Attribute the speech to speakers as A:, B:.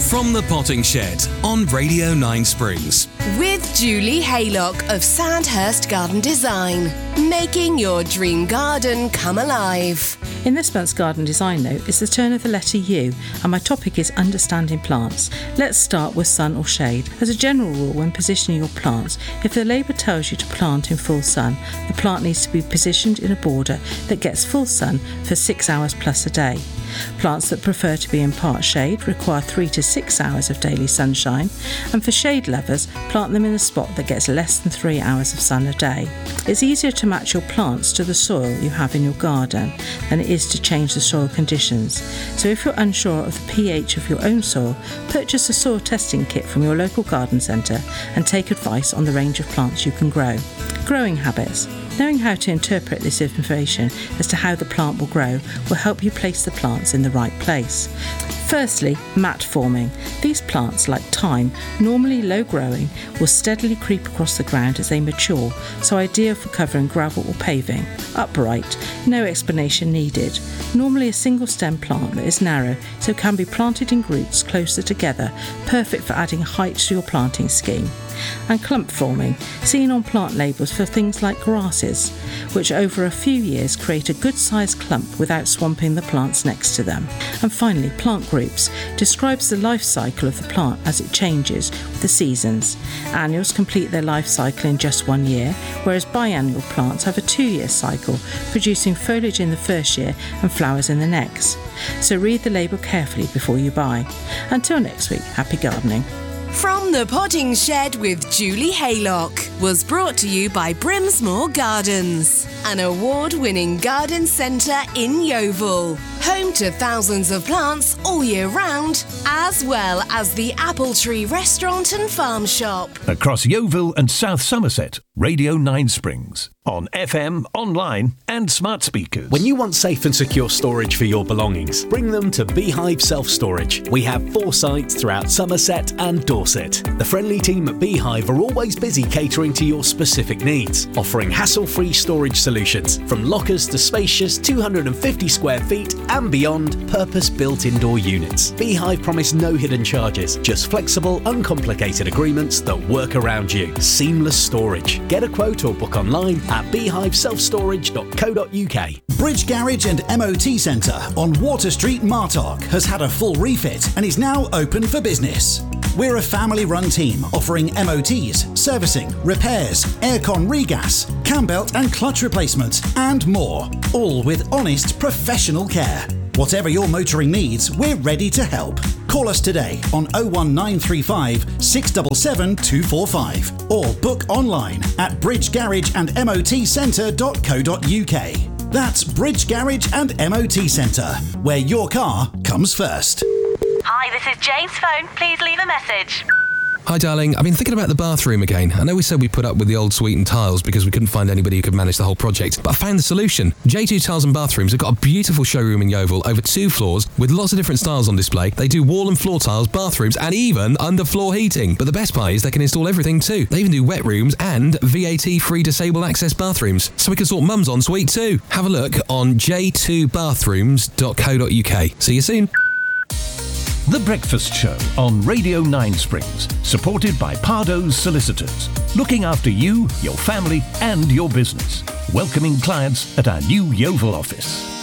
A: From the Potting Shed on Radio 9 Springs.
B: With Julie Haylock of Sandhurst Garden Design. Making your dream garden come alive.
C: In this month's Garden Design Note is the turn of the letter U, and my topic is understanding plants. Let's start with sun or shade. As a general rule, when positioning your plants, if the label tells you to plant in full sun, the plant needs to be positioned in a border that gets full sun for 6 hours plus a day. Plants that prefer to be in part shade require 3 to 6 hours of daily sunshine, and for shade lovers, plant them in a spot that gets less than 3 hours of sun a day. It's easier to match your plants to the soil you have in your garden than it is to change the soil conditions. So if you're unsure of the pH of your own soil, purchase a soil testing kit from your local garden centre and take advice on the range of plants you can grow. Growing habits. Knowing how to interpret this information as to how the plant will grow will help you place the plants in the right place. Firstly, mat forming. These plants, like thyme, normally low growing, will steadily creep across the ground as they mature, so ideal for covering gravel or paving. Upright, no explanation needed. Normally a single stem plant that is narrow, so can be planted in groups closer together, perfect for adding height to your planting scheme. And clump forming, seen on plant labels for things like grasses, which over a few years create a good sized clump without swamping the plants next to them. And finally, plant groups, describes the life cycle of the plant as it changes with the seasons. Annuals complete their life cycle in just 1 year, whereas biannual plants have a 2-year cycle, producing foliage in the first year and flowers in the next. So read the label carefully before you buy. Until next week, happy gardening.
B: From the Potting Shed with Julie Haylock was brought to you by Brimsmore Gardens, an award-winning garden centre in Yeovil, home to thousands of plants all year round, as well as the Apple Tree Restaurant and Farm Shop.
D: Across Yeovil and South Somerset, Radio 9 Springs, on FM, online and smart speakers.
E: When you want safe and secure storage for your belongings, bring them to Beehive Self-Storage. We have 4 sites throughout Somerset and Dorset. The friendly team at Beehive are always busy catering to your specific needs, offering hassle-free storage solutions, from lockers to spacious 250 square feet and beyond purpose-built indoor units. Beehive promise no hidden charges, just flexible, uncomplicated agreements that work around you. Seamless storage. Get a quote or book online at beehiveselfstorage.co.uk.
F: Bridge Garage and MOT Centre on Water Street, Martock has had a full refit and is now open for business. We're a family-run team offering MOTs, servicing, repairs, aircon regas, cam belt and clutch replacements and more, all with honest professional care. Whatever your motoring needs, we're ready to help. Call us today on 01935 677 245 or book online at bridgegarageandmotcentre.co.uk. That's Bridge Garage and MOT Centre, where your car comes first.
G: Hi, this is Jane's phone. Please leave a message.
H: Hi darling, I've been thinking about the bathroom again. I know we said we put up with the old sweetened tiles because we couldn't find anybody who could manage the whole project, but I found the solution. J2 Tiles and Bathrooms have got a beautiful showroom in Yeovil over 2 floors with lots of different styles on display. They do wall and floor tiles, bathrooms and even underfloor heating. But the best part is they can install everything too. They even do wet rooms and VAT-free disabled access bathrooms, so we can sort mum's en suite too. Have a look on j2bathrooms.co.uk. See you soon.
D: The Breakfast Show on Radio 9 Springs, supported by Pardo's Solicitors, looking after you, your family and your business, welcoming clients at our new Yeovil office.